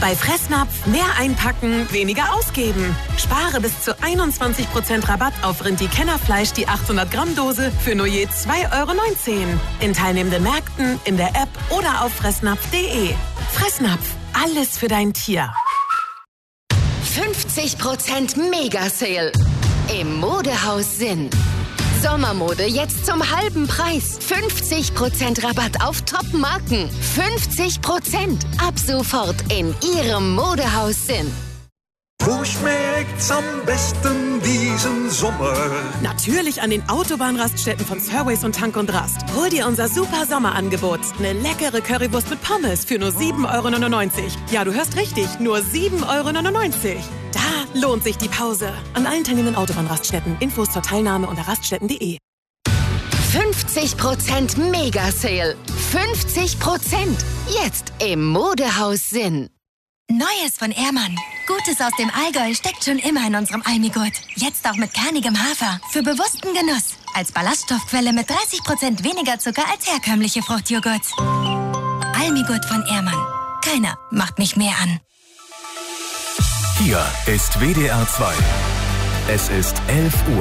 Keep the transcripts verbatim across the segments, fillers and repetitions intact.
Bei Fressnapf mehr einpacken, weniger ausgeben. Spare bis zu einundzwanzig Prozent Rabatt auf Rindi-Kennerfleisch die achthundert Gramm Dose für nur je zwei Euro neunzehn. In teilnehmenden Märkten, in der App oder auf fressnapf punkt de. Fressnapf, alles für dein Tier. fünfzig Prozent Mega-Sale im Modehaus Sinn. Sommermode jetzt zum halben Preis. fünfzig Prozent Rabatt auf Top-Marken. fünfzig Prozent ab sofort in Ihrem Modehaus Sinn. Wo schmeckt's am besten diesen Sommer? Natürlich an den Autobahnraststätten von Surways und Tank und Rast. Hol dir unser super Sommerangebot. Eine leckere Currywurst mit Pommes für nur sieben Euro neunundneunzig. Ja, du hörst richtig, nur sieben Euro neunundneunzig. Da lohnt sich die Pause. An allen teilnehmenden Autobahnraststätten. Infos zur Teilnahme unter raststätten punkt de. fünfzig Prozent Mega-Sale. fünfzig Prozent. Jetzt im Modehaus Sinn. Neues von Ehrmann. Gutes aus dem Allgäu steckt schon immer in unserem Almigurt. Jetzt auch mit kernigem Hafer. Für bewussten Genuss. Als Ballaststoffquelle mit dreißig Prozent weniger Zucker als herkömmliche Fruchtjoghurts. Almigurt von Ehrmann. Keiner macht mich mehr an. Hier ist W D R zwei. Es ist elf Uhr.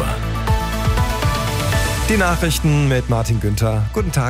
Die Nachrichten mit Martin Günther. Guten Tag.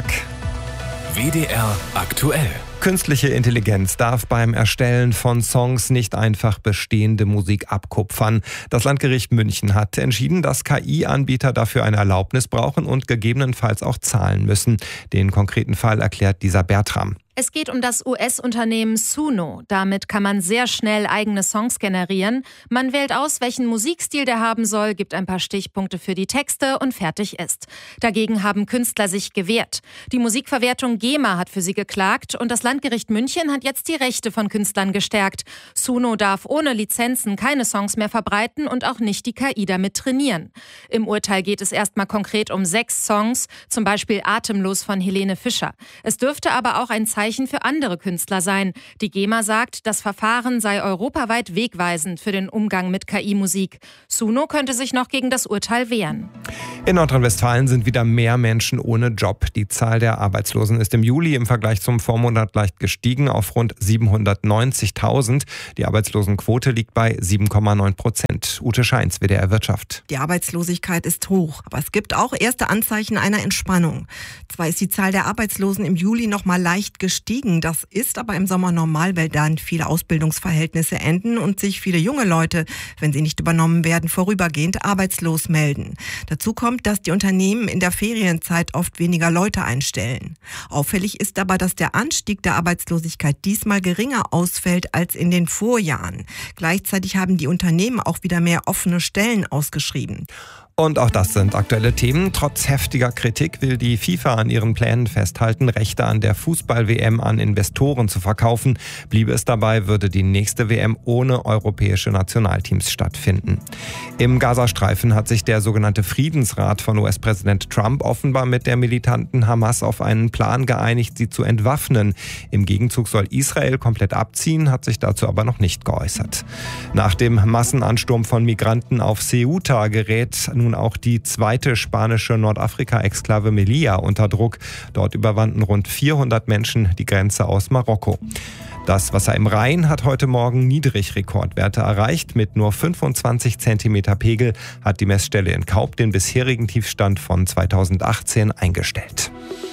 W D R aktuell. Künstliche Intelligenz darf beim Erstellen von Songs nicht einfach bestehende Musik abkupfern. Das Landgericht München hat entschieden, dass K I-Anbieter dafür eine Erlaubnis brauchen und gegebenenfalls auch zahlen müssen. Den konkreten Fall erklärt Lisa Bertram. Es geht um das U S-Unternehmen Suno. Damit kann man sehr schnell eigene Songs generieren. Man wählt aus, welchen Musikstil der haben soll, gibt ein paar Stichpunkte für die Texte und fertig ist. Dagegen haben Künstler sich gewehrt. Die Musikverwertung GEMA hat für sie geklagt und das Landgericht München hat jetzt die Rechte von Künstlern gestärkt. Suno darf ohne Lizenzen keine Songs mehr verbreiten und auch nicht die K I damit trainieren. Im Urteil geht es erstmal konkret um sechs Songs, zum Beispiel Atemlos von Helene Fischer. Es dürfte aber auch ein Zeichen für andere Künstler sein. Die GEMA sagt, das Verfahren sei europaweit wegweisend für den Umgang mit K I-Musik. Suno könnte sich noch gegen das Urteil wehren. In Nordrhein-Westfalen sind wieder mehr Menschen ohne Job. Die Zahl der Arbeitslosen ist im Juli im Vergleich zum Vormonat leicht gestiegen auf rund siebenhundertneunzigtausend. Die Arbeitslosenquote liegt bei sieben Komma neun Prozent. Ute Scheins, W D R Wirtschaft. Die Arbeitslosigkeit ist hoch, aber es gibt auch erste Anzeichen einer Entspannung. Zwar ist die Zahl der Arbeitslosen im Juli noch mal leicht gestiegen. Das ist aber im Sommer normal, weil dann viele Ausbildungsverhältnisse enden und sich viele junge Leute, wenn sie nicht übernommen werden, vorübergehend arbeitslos melden. Dazu kommt, dass die Unternehmen in der Ferienzeit oft weniger Leute einstellen. Auffällig ist aber, dass der Anstieg der Arbeitslosigkeit diesmal geringer ausfällt als in den Vorjahren. Gleichzeitig haben die Unternehmen auch wieder mehr offene Stellen ausgeschrieben. Und auch das sind aktuelle Themen. Trotz heftiger Kritik will die FIFA an ihren Plänen festhalten, Rechte an der Fußball-W M an Investoren zu verkaufen. Bliebe es dabei, würde die nächste W M ohne europäische Nationalteams stattfinden. Im Gazastreifen hat sich der sogenannte Friedensrat von U S-Präsident Trump offenbar mit der militanten Hamas auf einen Plan geeinigt, sie zu entwaffnen. Im Gegenzug soll Israel komplett abziehen, hat sich dazu aber noch nicht geäußert. Nach dem Massenansturm von Migranten auf Ceuta gerät nun auch die zweite spanische Nordafrika-Exklave Melilla unter Druck. Dort überwanden rund vierhundert Menschen die Grenze aus Marokko. Das Wasser im Rhein hat heute Morgen Niedrigrekordwerte erreicht. Mit nur fünfundzwanzig Zentimeter Pegel hat die Messstelle in Kaub den bisherigen Tiefstand von zweitausendachtzehn eingestellt.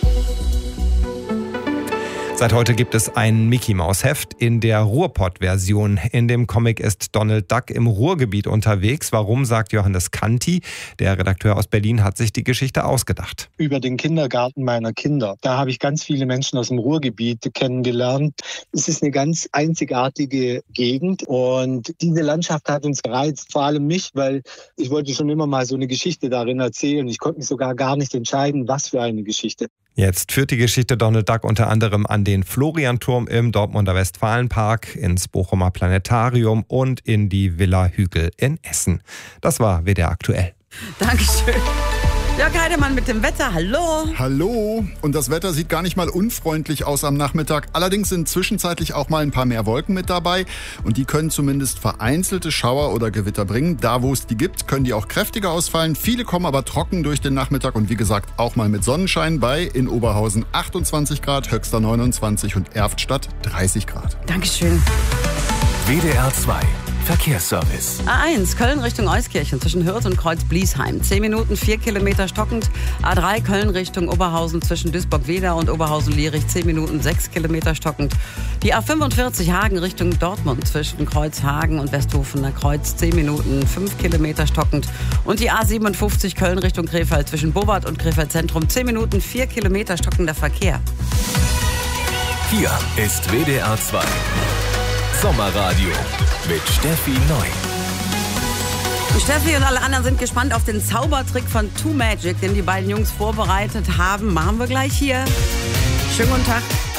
Seit heute gibt es ein Mickey-Maus-Heft in der Ruhrpott-Version. In dem Comic ist Donald Duck im Ruhrgebiet unterwegs. Warum, sagt Johannes Kanti. Der Redakteur aus Berlin hat sich die Geschichte ausgedacht. Über den Kindergarten meiner Kinder. Da habe ich ganz viele Menschen aus dem Ruhrgebiet kennengelernt. Es ist eine ganz einzigartige Gegend und diese Landschaft hat uns gereizt, vor allem mich, weil ich wollte schon immer mal so eine Geschichte darin erzählen. Ich konnte mich sogar gar nicht entscheiden, was für eine Geschichte. Jetzt führt die Geschichte Donald Duck unter anderem an den Florianturm im Dortmunder Westfalenpark, ins Bochumer Planetarium und in die Villa Hügel in Essen. Das war W D R aktuell. Dankeschön. Jörg Heidemann mit dem Wetter, hallo. Hallo. Und das Wetter sieht gar nicht mal unfreundlich aus am Nachmittag. Allerdings sind zwischenzeitlich auch mal ein paar mehr Wolken mit dabei. Und die können zumindest vereinzelte Schauer oder Gewitter bringen. Da, wo es die gibt, können die auch kräftiger ausfallen. Viele kommen aber trocken durch den Nachmittag. Und wie gesagt, auch mal mit Sonnenschein bei in Oberhausen achtundzwanzig Grad, Höxter neunundzwanzig und Erftstadt dreißig Grad. Dankeschön. W D R zwei Verkehrsservice. A eins, Köln Richtung Euskirchen zwischen Hürth und Kreuz-Bliesheim. zehn Minuten, vier Kilometer stockend. A drei, Köln Richtung Oberhausen zwischen Duisburg-Wedau und Oberhausen-Lierich. zehn Minuten, sechs Kilometer stockend. Die A fünfundvierzig, Hagen Richtung Dortmund zwischen Kreuzhagen und Westhofener Kreuz. zehn Minuten, fünf Kilometer stockend. Und die A siebenundfünfzig, Köln Richtung Krefeld zwischen Bobart und Krefeld Zentrum. zehn Minuten, vier Kilometer stockender Verkehr. Hier ist W D R zwei Sommerradio mit Steffi Neu. Und Steffi und alle anderen sind gespannt auf den Zaubertrick von Two Magic, den die beiden Jungs vorbereitet haben. Machen wir gleich hier. Schönen guten Tag.